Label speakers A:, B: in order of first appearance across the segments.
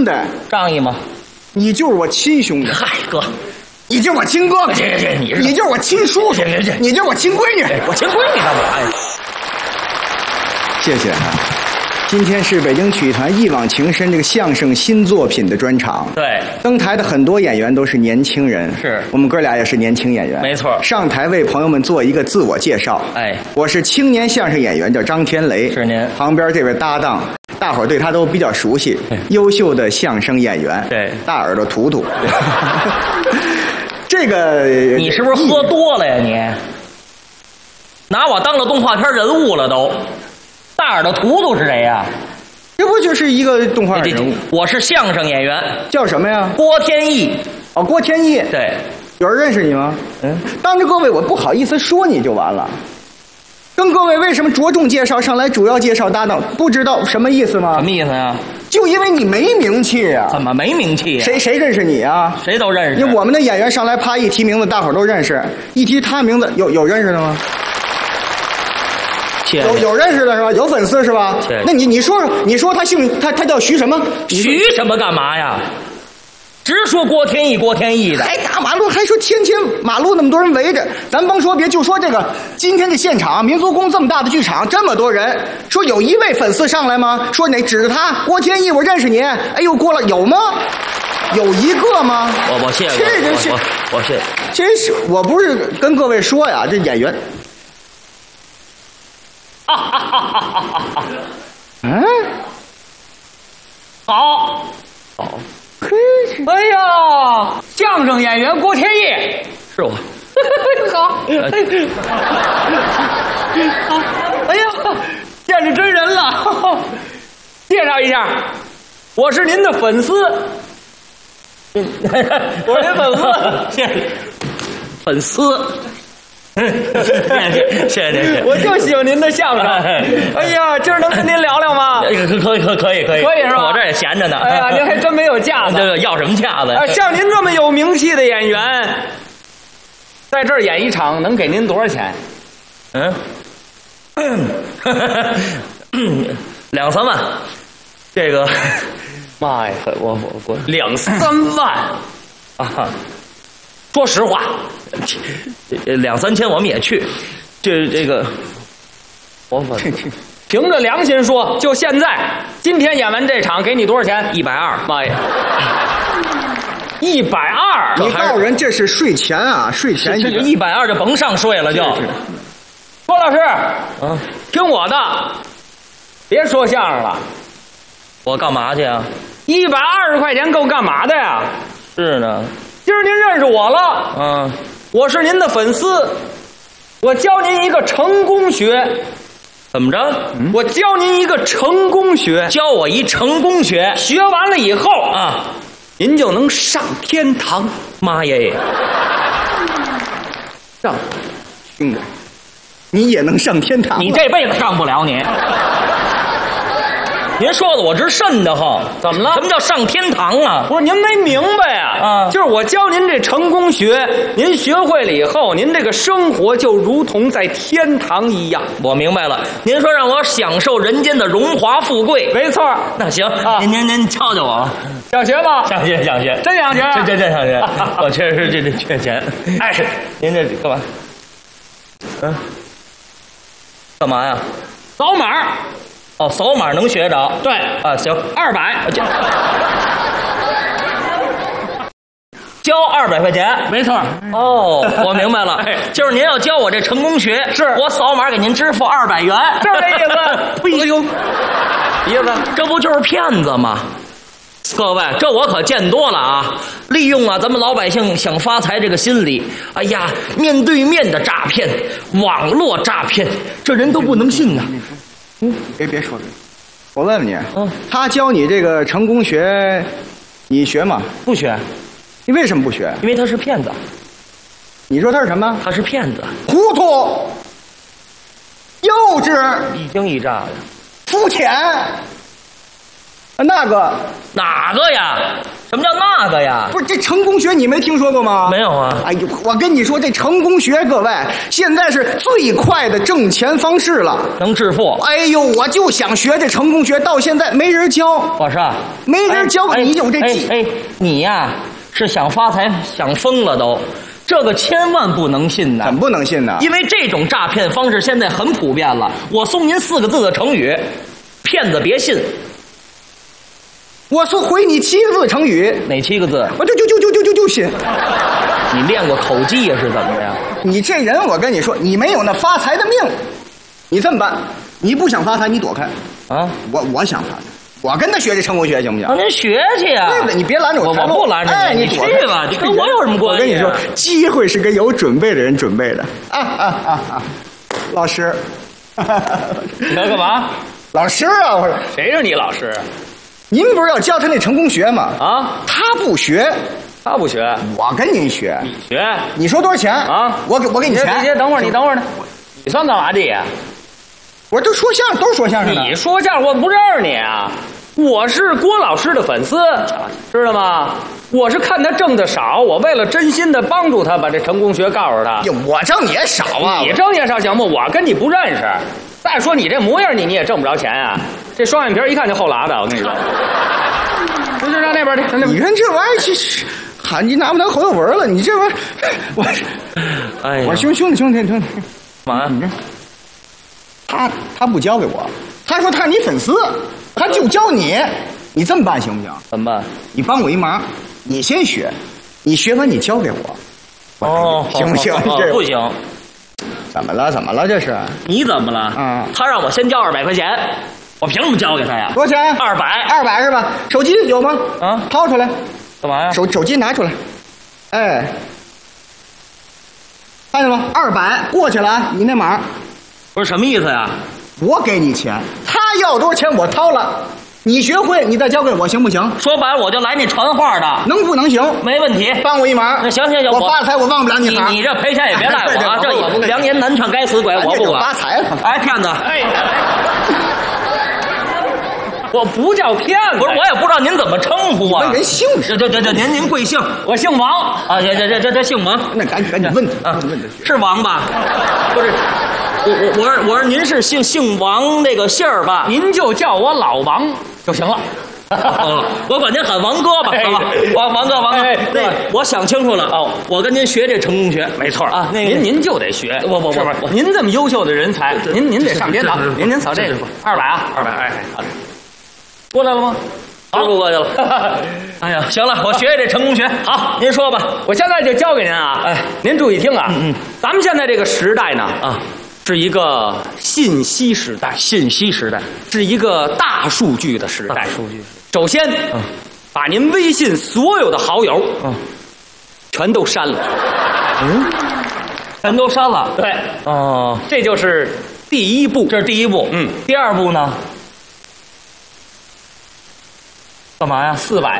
A: 弟，
B: 仗义吗？
A: 你就是我亲兄弟。
B: 嗨，哥，
A: 你就是我亲哥哥，你就是我亲叔叔，你就是我亲闺女，
B: 我亲闺女干嘛呀？
A: 谢谢啊。今天是北京曲艺团《一往情深》这个相声新作品的专场。
B: 对，
A: 登台的很多演员都是年轻人，
B: 是
A: 我们哥俩也是年轻演员，
B: 没错。
A: 上台为朋友们做一个自我介绍。
B: 哎，
A: 我是青年相声演员，叫张天雷，是您。旁边这位搭档，大伙儿对他都比较熟悉，优秀的相声演员，对，大耳朵图图。这个
B: 你是不是喝多了呀？你拿我当了动画片人物了都。大耳朵图图是谁呀？
A: 这不就是一个动画人物？
B: 我是相声演员，
A: 叫什么呀？
B: 郭天意。
A: 哦，郭天意。
B: 对，
A: 有人认识你吗？当着各位我不好意思说你就完了。跟各位为什么着重介绍上来，主要介绍搭档，不知道什么意思吗？
B: 什么意思呀？
A: 就因为你没名气啊！
B: 怎么没名气呀？谁
A: 认识你啊？
B: 谁都认识。
A: 因为我们的演员上来啪一提名字，大伙儿都认识。一提他名字，有认识的吗？有认识的是吧？有粉丝是吧？那你说他姓他叫徐什么？
B: 徐什么干嘛呀？直说郭天意的。
A: 还大马路，还说天马路那么多人围着，咱甭说别，就说这个今天这现场，民族宫这么大的剧场，这么多人，说有一位粉丝上来吗？说哪指着他郭天意，我认识你。哎呦，过了有吗？有一个吗？
B: 我谢我谢。
A: 真是，我不是跟各位说呀，这演员。
B: 好，哎呀，相声演员郭天意是我。好，哎呀，见着真人了。介绍一下，我是您的粉丝。我是您粉丝，谢谢。粉丝。谢谢，我就喜欢您的相声。哎呀，今儿能跟您聊聊吗？可以是吧？我这也闲着呢。哎呀，您还真没有架子。这个要什么架子？像您这么有名气的演员，在这儿演一场能给您多少钱？2、3万。这个，妈呀，我2、3万啊！说实话，2、3千我们也去，这个，我凭着良心说，就现在，今天演完这场，给你多少钱？120。妈呀，120！
A: 你告诉人这是税前啊，税前
B: 这120就甭上税了就。郭老师，听我的，别说相声了。我干嘛去啊？120块钱够干嘛的呀？是呢。今儿您认识我了，我是您的粉丝，我教您一个成功学。怎么着？我教您一个成功学，教我一成功学，学完了以后啊，您就能上天堂。妈耶！
A: 上，兄弟，你也能上天堂？
B: 你这辈子上不了你。您说的我直瘆得慌，怎么了？什么叫上天堂啊？不是您没明白啊？就是我教您这成功学，您学会了以后，您这个生活就如同在天堂一样。我明白了，您说让我享受人间的荣华富贵，没错。那行，您教教我吧。想学吗？想学，真想学，真想学。我确实这缺钱。哎，您这干嘛？干嘛呀？扫码。哦，扫码能学着？对啊，行，200，交200块钱，没错。哦，我明白了，就是您要教我这成功学，是我扫码给您支付200元，就是这意思。哎呦，意思这不就是骗子吗？各位，这我可见多了啊！利用咱们老百姓想发财这个心理，哎呀，面对面的诈骗，网络诈骗，这人都不能信呐。
A: 别说这个，我问问你，他教你这个成功学，你学吗？
B: 不学。
A: 你为什么不学？
B: 因为他是骗子。
A: 你说他是什么？
B: 他是骗子。
A: 糊涂、幼稚、
B: 一惊一乍的、
A: 肤浅。那个
B: 哪个呀？ 什么叫那个呀？
A: 不是这成功学你没听说过吗？
B: 没有啊。
A: 哎呦，我跟你说，这成功学，各位现在是最快的挣钱方式了，
B: 能致富。
A: 哎呦，我就想学这成功学，到现在没人教。
B: 我是啊，
A: 没人教你有这技。
B: 你呀是想发财想疯了都，这个千万不能信的。
A: 怎么不能信呢？
B: 因为这种诈骗方式现在很普遍了。我送您4个字的成语：骗子别信。
A: 我说回你7个字成语，
B: 哪7个字？
A: 我就信。
B: 你练过口技呀？是怎么的呀？
A: 你这人，我跟你说，你没有那发财的命。你这么办，你不想发财，你躲开。
B: 啊，
A: 我想发财，我跟他学这成功学行不行？
B: 让您学去呀！
A: 对不对？你别拦着我，
B: 我不拦着你，
A: 哎，你
B: 去吧，你跟我有什么关系？
A: 我跟你说，机会是给有准备的人准备的。老师，
B: 你要干嘛？
A: 老师啊，我说
B: 谁是你老师？
A: 您不是要教他那成功学吗？
B: 啊，
A: 他不学，
B: 他不学，
A: 我跟您学。
B: 你学？
A: 你说多少钱
B: 啊？
A: 我给你钱。
B: 别，等会儿，你等会儿呢。你算干嘛的呀？
A: 我这说相声都是说相声的。
B: 你说相声我不认识你啊！我是郭老师的粉丝，知道吗？我是看他挣的少，我为了真心的帮助他，把这成功学告诉他。
A: 哟，我挣也少啊！
B: 你挣也少行不？我跟你不认识。再说你这模样，你也挣不着钱啊！这双眼皮一看就后拉的，我跟你说。不是，上那边去，
A: 你看这玩意儿，这喊你拿不拿侯耀文了？你这玩意儿，我兄弟，
B: 干嘛呀？
A: 你这，他不交给我，他说他是你粉丝，他就教你。你这么办行不行？
B: 怎么办？
A: 你帮我一忙，你先学，你学完你交给我。
B: 哦，
A: 行不行？
B: 这不行。
A: 怎么了？这是
B: 你怎么了？
A: 啊，
B: 他让我先交200块钱，我凭什么交给他呀？
A: 多少钱？200是吧？手机有吗？
B: 啊，
A: 掏出来。
B: 干嘛呀？
A: 手机拿出来。哎，看见了吗？200过去了啊！你那码。
B: 不是什么意思呀？
A: 我给你钱，他要多少钱我掏了。你学会，你再交给我行不行？
B: 说白了，我就来那传话的，
A: 能不能行？
B: 没问题，
A: 帮我一忙。
B: 那行，
A: 我发财，我忘不了你行。
B: 你这赔钱也别赖我啊！这良言难劝该死鬼，我不管。
A: 发财了，
B: 哎，骗子！哎，我不叫骗子，不是，我也不知道您怎么称呼啊？
A: 问人姓氏。
B: 这，您贵姓？我姓王啊！这姓王。
A: 那赶紧问他啊！问他
B: 是王吧？不是。我说您是姓王那个姓儿吧？您就叫我老王就行了。我管您喊王哥吧，好吧？王哥，那我想清楚了哦，我跟您学这成功学，没错啊。那您就得学，不，您这么优秀的人才，您得上街头，您扫这个200啊，200，哎，好的，过来了吗？好，过去了。哎呀，行了，我学这成功学。好，您说吧，我现在就教给您啊。哎，您注意听啊，咱们现在这个时代呢，啊。是一个信息时代，是一个大数据的时代。首先，把您微信所有的好友，全都删了。全都删了。对，哦，这就是第一步。这是第一步。第二步呢？干嘛呀？400。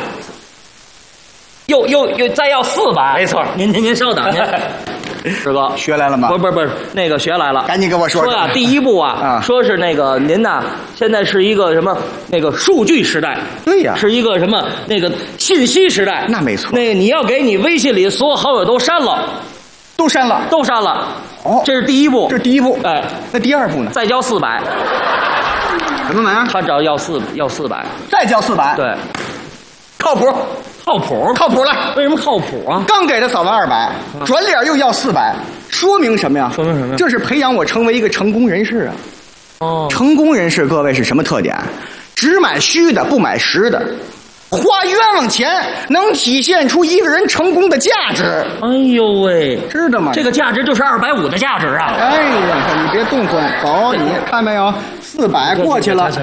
B: 又再要400。没错。您稍等，您。师哥
A: 学来了吗？
B: 不是，那个学来了，
A: 赶紧跟我说。
B: 说啊，第一步啊，说是那个您呐，现在是一个什么那个数据时代，
A: 对呀，
B: 是一个什么那个信息时代，
A: 那没错。
B: 那个你要给你微信里所有好友都删了，
A: 都删了。
B: 哦，这是第一步，哎，
A: 那第二步呢？
B: 再交400。
A: 什么玩意儿？
B: 他只要要400，
A: 再交400。
B: 对，
A: 靠谱了。
B: 为什么靠谱啊？
A: 刚给他扫完200，转脸又要400，说明什么呀？这是培养我成为一个成功人士啊。哦，成功人士各位是什么特点？只买虚的，不买实的，花冤枉钱，能体现出一个人成功的价值。
B: 哎呦喂，
A: 知道吗？这
B: 个价值就是250的价值啊！
A: 哎呀，你别动손，走，你看没有？400过去了。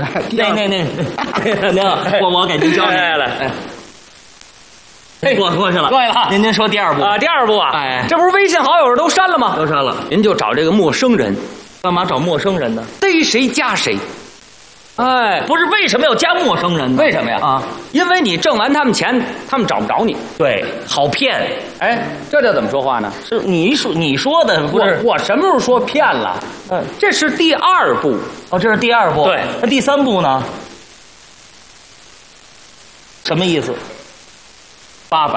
B: 我给您交来。过去了，您说第二步啊？第二步啊，哎，这不是微信好友都删了吗？都删了，您就找这个陌生人，干嘛找陌生人呢？逮谁加谁。哎，不是，为什么要加陌生人呢？为什么呀？啊，因为你挣完他们钱，他们找不着你。对，好骗。哎，这叫怎么说话呢？是你说的，不是我什么时候说骗了？这是第二步。哦，这是第二步。对，那第三步呢？什么意思？ 800，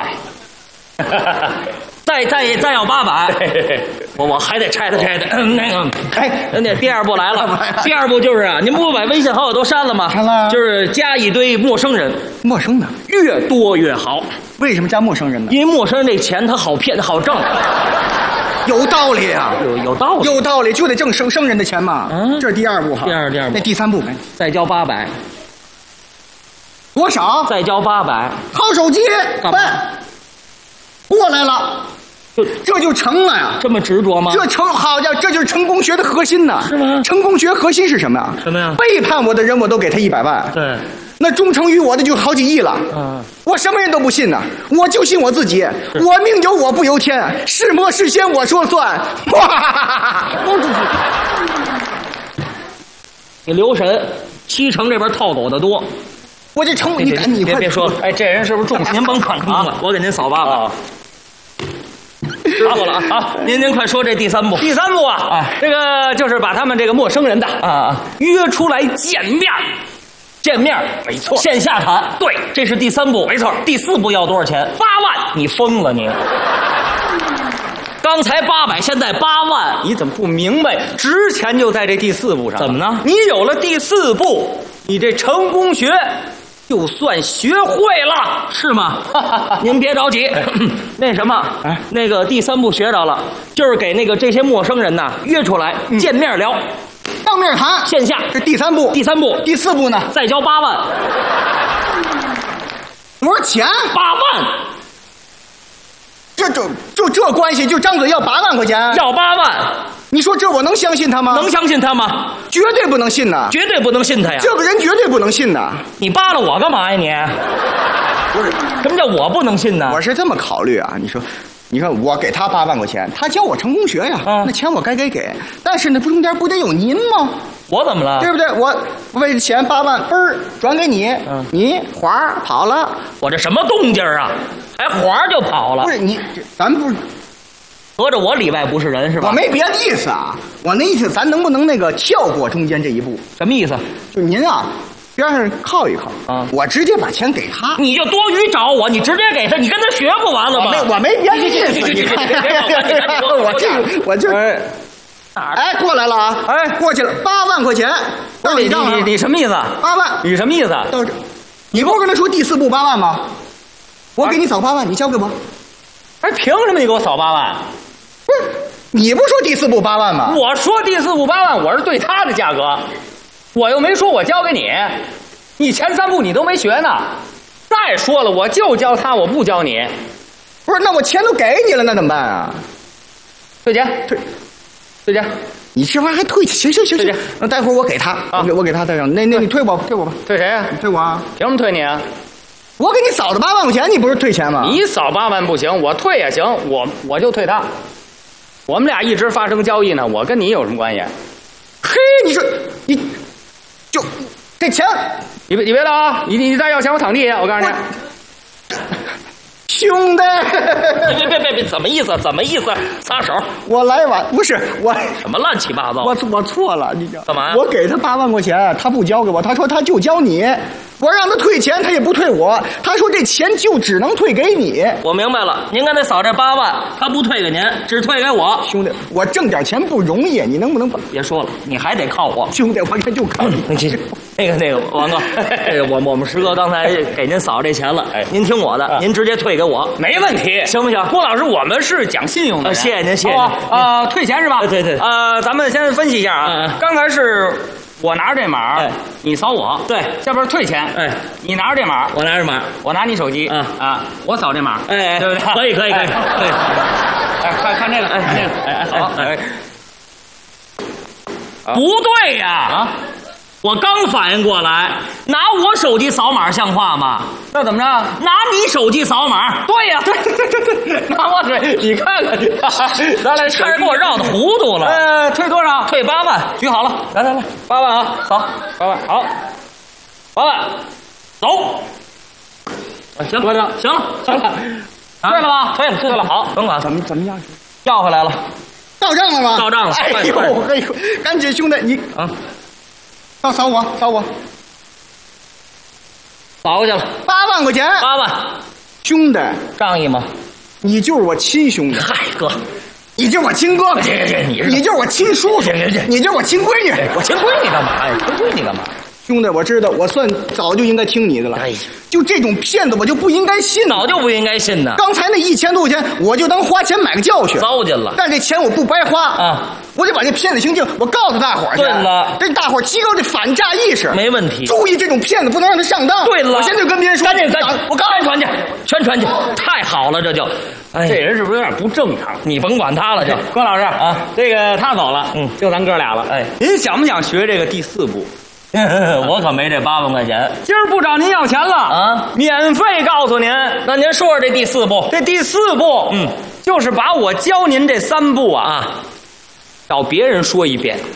B: 再要800，我还得拆它。那个，那第二步来了，第二步就是啊，您不把微信好友都删了吗？
A: 删了，
B: 就是加一堆陌生人，
A: 陌生的
B: 越多越好。
A: 为什么加陌生人呢？
B: 因为陌生人这钱他好骗，好挣。
A: 有道理啊，
B: 有道理，
A: 有道理，就得挣生人的钱嘛。这是第二步哈。第二步，那第三步
B: 再交800，
A: 多少？
B: 再交800。
A: 掏手机，笨，过来了，这就成了呀。
B: 这么执着吗？
A: 这成，好家伙，这就是成功学的核心呐。
B: 是吗？
A: 成功学核心是什么呀？
B: 什么呀？
A: 背叛我的人，我都给他100万。
B: 对。
A: 那忠诚于我的就好几亿了。我什么人都不信呐，我就信我自己。我命由我不由天，是魔是仙我说了算。哇！
B: 你留神，西城这边套走的多。
A: 我这成，你
B: 别说了。哎，这人是不是中？您甭看啊，我给您扫800。知道了啊！好，您快说这第三步。第三步啊，这个就是把他们这个陌生人的约出来见面。见面，没错，线下谈，对，这是第3步，没错。第4步要多少钱？8万，你疯了你！刚才800，现在8万，你怎么不明白？值钱就在这第4步上。怎么呢？你有了第4步，你这成功学就算学会了，是吗？您别着急，那什么，那个第3步学着了，就是给那个这些陌生人呐约出来见面聊。
A: 当面谈，
B: 线下，
A: 这第3步。第
B: 3步，
A: 第4步呢？
B: 再交8万。
A: 多少钱？8
B: 万。
A: 这关系，就张嘴要8万块钱？
B: 要8万。
A: 你说这我能相信他吗？
B: 能相信他吗？
A: 绝对不能信呐！
B: 绝对不能信他呀！
A: 这个人绝对不能信呐！
B: 你扒拉我干嘛呀你？不是，什么叫我不能信呢？
A: 我是这么考虑啊，你说我给他8万块钱，他教我成功学呀，那钱我该给。但是那中间不得有您吗？
B: 我怎么了？对
A: 不对？我为了钱8万，嘣儿转给你，你花跑了，
B: 我这什么动静啊？还花就跑了？
A: 不是你，咱不是
B: 合着我里外不是人是吧？
A: 我没别的意思啊，我那意思咱能不能那个跳过中间这一步？
B: 什么意思？
A: 就您啊。边上靠一靠我直接把钱给他，
B: 你就多余找我，你直接给他，你跟他学不完了吗？
A: 我没别的意思，我就过来了啊！过去了8万块钱，
B: 你什么意思
A: ？8万，
B: 你什么意思？
A: 你不是跟他说第4步8万吗？我给你扫8万，你交给我。
B: 凭什么你给我扫8万？
A: 不是，你不是说第4步8万吗？
B: 我说第4步8万，我是对他的价格。我又没说我交给你，你前3步你都没学呢。再说了，我就教他，我不教你。
A: 不是，那我钱都给你了，那怎么办啊？
B: 退钱，退钱。
A: 你这玩意儿还退？行，那待会儿我给他，我给他带上。那你退我吧。
B: 退谁啊？
A: 你退我啊？
B: 凭什么退你啊？
A: 我给你扫的8万块钱，你不是退钱吗？
B: 你扫8万不行，我退也行，我就退他。我们俩一直发生交易呢，我跟你有什么关系？
A: 嘿，你说你。就这钱，
B: 你别了啊！你再要钱，我躺地下！我告诉你，
A: 兄弟，
B: 别，怎么意思？撒手！
A: 我来晚，不是我
B: 什么乱七八糟？
A: 我错了，你
B: 干嘛呀？
A: 我给他8万块钱，他不交给我，他说他就交你。我让他退钱，他也不退我。他说这钱就只能退给你。
B: 我明白了，您刚才扫这8万，他不退给您，只退给我。
A: 兄弟，我挣点钱不容易，你能不能
B: 别说了，你还得靠我。
A: 兄弟，我这就靠你。
B: 那个，王哥，我们师哥刚才给您扫这钱了，您听我的，您直接退给我，没问题，行不行？郭老师，我们是讲信用的。谢谢您，谢谢您。退钱是吧？对。咱们先分析一下啊，刚才是。我拿着这码，你扫我，对，下边退钱，你拿着这码，我拿着码，我拿你手机，我扫这码，对不对？可以，看这个，看这个，好，不对呀，我刚反应过来，拿我手机扫码像话吗？那怎么着？拿你手机扫码？对呀，对，拿我水，你看看，咱来，差点给我绕的糊涂了。退多少？退8万，举好了，来，8万啊，扫8万，好，8万，走。行，行了，退了吧？退了，好，甭管，
A: 怎么样？
B: 要回来了，
A: 到账了吗？
B: 到账了。
A: 哎呦，赶紧兄弟，你啊。扫我，
B: 扫过去了
A: 8万块钱， 兄弟，
B: 仗义吗？
A: 你就是我亲兄弟。
B: 嗨，哥，
A: 你就是我亲哥哥，你就是我亲叔叔，你就是我亲闺女。
B: 我亲闺女干嘛呀？亲闺女干嘛？
A: 兄弟，我知道，我算早就应该听你的了。
B: 哎呀，
A: 就这种骗子，我就不应该信，
B: 早就不应该信呢。
A: 刚才那1000多块钱，我就当花钱买个教训，
B: 糟践了。
A: 但这钱我不白花
B: 啊，
A: 我得把这骗子行径，我告诉大伙儿去。
B: 对了，
A: 这大伙儿提高这反诈意识，
B: 没问题。
A: 注意这种骗子，不能让他上当。
B: 对了，
A: 我现在就跟别人说，
B: 赶紧，我宣传去，宣传去，太好了，这就。哎，
C: 这人是不是有点不正常？
B: 你甭管他了，就
C: 郭老师
B: 啊，
C: 这个他走了，就咱哥俩了。
B: 哎，
C: 您想不想学这个第4步？
B: 我可没这8万块钱，
C: 今儿不找您要钱了
B: 啊，
C: 免费告诉您。
B: 那您说说这第4步？
C: 这第4步，就是把我教您这3步啊，找别人说一遍。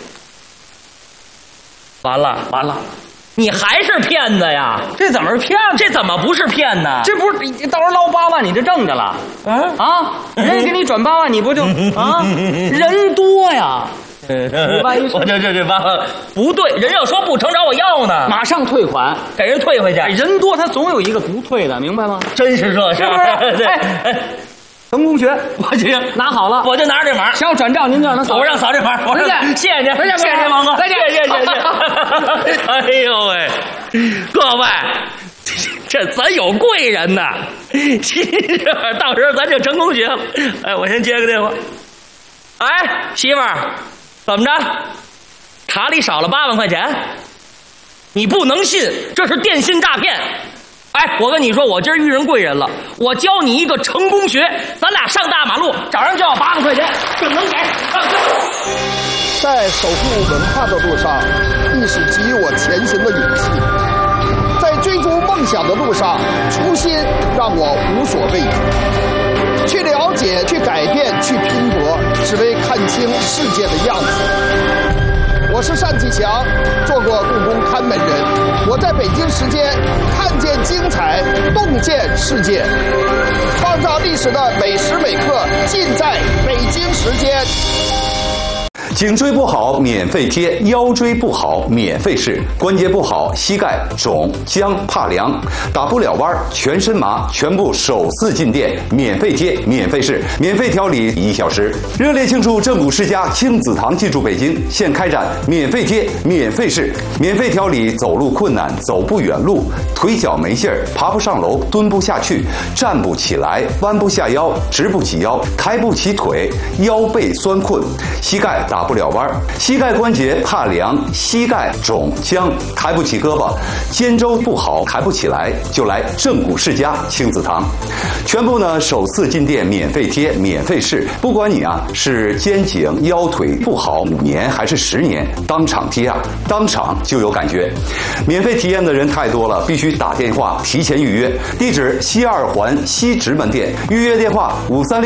B: 完了，你还是骗子呀？
C: 这怎么是骗子？
B: 这怎么不是骗呢？
C: 这不是你到时候捞8万，你就挣着了人家给你转8万，你不就人多呀？
B: 你万一我这8万不对，人要说不成找我要呢，
C: 马上退款，
B: 给人退回去。
C: 人多他总有一个不退的，明白吗？
B: 真是这事，
C: 是不是？哎，成功学，
B: 我就
C: 拿好了，
B: 我就拿着这码，
C: 想要转账您就让他扫，
B: 我让扫这码。
C: 再见，
B: 谢谢您，谢谢您，王哥，
C: 再见，
B: 谢。哎呦喂，各位，这咱有贵人呐，到时候咱就成功学了。哎，我先接个电话。哎，媳妇儿。怎么着？卡里少了8万块钱？你不能信，这是电信诈骗！哎，我跟你说，我今儿遇人贵人了，我教你一个成功学，咱俩上大马路找人就要8万块钱，就能给。
D: 在守护文化的路上，历史给予我前行的勇气；在追逐梦想的路上，初心让我无所畏惧。去了解，去改变，去拼搏，只为看清世界的样子。我是单霁翔，做过故宫看门人。我在北京时间看见精彩，洞见世界，创造历史的每时每刻，尽在北京时间。
E: 颈椎不好免费贴，腰椎不好免费试，关节不好膝盖肿僵怕凉打不了弯全身麻，全部首次进店免费贴免费试免费调理1小时，热烈庆祝正骨世家亲子堂进驻北京，现开展免费贴免费试免费调理走路困难走不远路腿脚没劲儿爬不上楼蹲不下去站不起来弯不下腰直不起腰抬不起腿腰背酸困膝盖打不了弯膝盖关节怕凉膝盖肿僵抬不起胳膊肩周不好抬不起来就来正骨世家亲子堂，全部呢首次进店免费贴免费试，不管你是肩颈腰腿不好5年还是10年，当场贴当场就有感觉。免费体验的人太多了，必须打电话提前预约。地址西2环西直门店，预约电话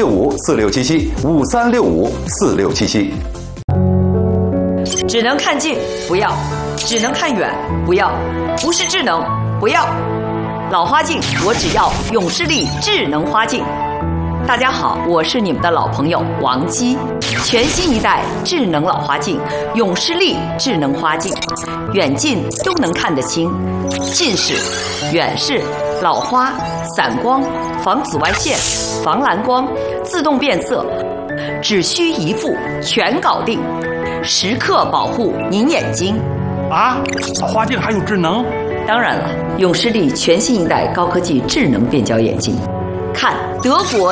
E: 5365467753654677。
F: 只能看近不要，只能看远不要，不是智能不要。老花镜我只要永视力智能花镜。大家好，我是你们的老朋友王姬。全新一代智能老花镜永视力智能花镜，远近都能看得清，近视、远视、老花、散光、防紫外线、防蓝光、自动变色，只需一副全搞定，时刻保护您眼睛。
C: 老花镜还有智能？
F: 当然了，永视力全新一代高科技智能变焦眼镜，看德国